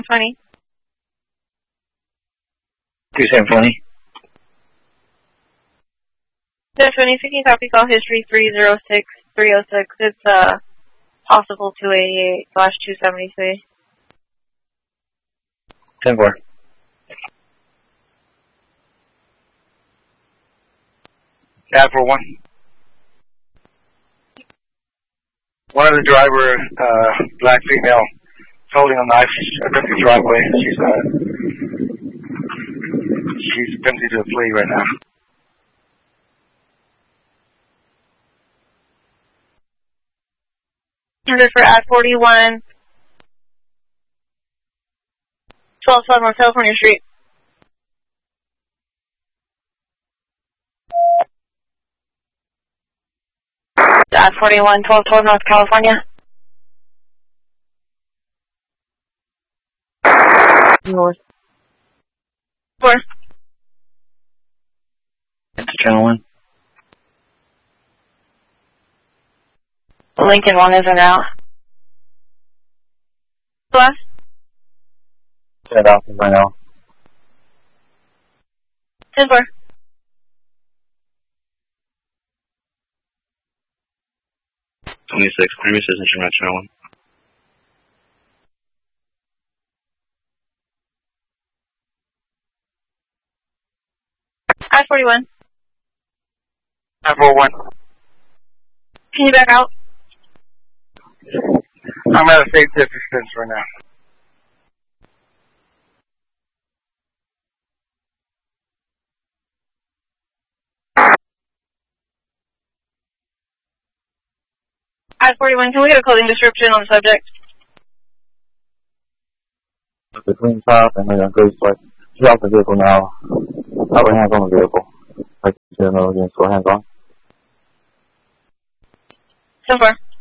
720. 2720. 720, if you can copy call history 306306. It's possible 288/273. 10-4. Yeah, for one. One of the driver, black female, holding a knife across the driveway. She's attempting to flee right now. Order for I-41, 1212 North California Street. I-41, 1212 North California. North. 4. It's channel 1. Lincoln 1 isn't out. What? Set off right now. 10-4. Previous position, right, channel 1. I-41. I-41. Can you back out? I'm at a safe distance right now. I-41, can we get a clothing description on the subject? Between top and the great flight. She's off the vehicle now. Have her hands on the vehicle. Like, against her hands on. 10-4.